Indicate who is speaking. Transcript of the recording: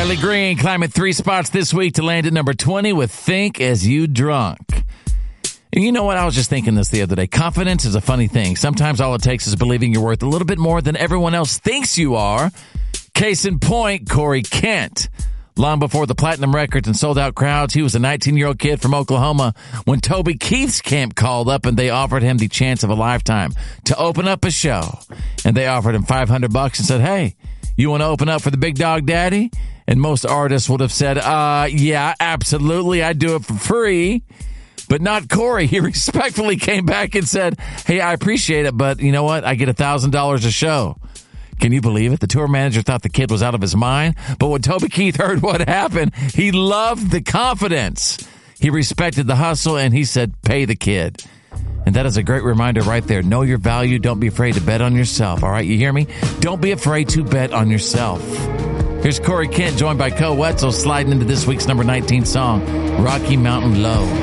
Speaker 1: Riley Green climbing 3 spots this week to land at number 20 with Think As You Drunk. And you know what? I was just thinking this the other day. Confidence is a funny thing. Sometimes all it takes is believing you're worth a little bit more than everyone else thinks you are. Case in point, Corey Kent. Long before the platinum records and sold-out crowds, he was a 19-year-old kid from Oklahoma when Toby Keith's camp called up and they offered him the chance of a lifetime to open up a show. And they offered him $500 and said, hey, you want to open up for the Big Dog Daddy? And most artists would have said, yeah, absolutely, I'd do it for free. But not Corey. He respectfully came back and said, hey, I appreciate it, but you know what? I get $1,000 a show. Can you believe it? The tour manager thought the kid was out of his mind. But when Toby Keith heard what happened, he loved the confidence. He respected the hustle, and he said, pay the kid. And that is a great reminder right there. Know your value. Don't be afraid to bet on yourself. All right, you hear me? Don't be afraid to bet on yourself. Here's Corey Kent, joined by Co Wetzel, sliding into this week's number 19 song, Rocky Mountain Low.